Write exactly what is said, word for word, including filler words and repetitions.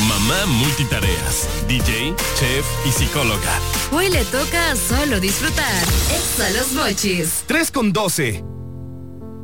Mamá multitareas, D J, chef y psicóloga. Hoy le toca solo disfrutar. Exa Los Mochis. tres con doce.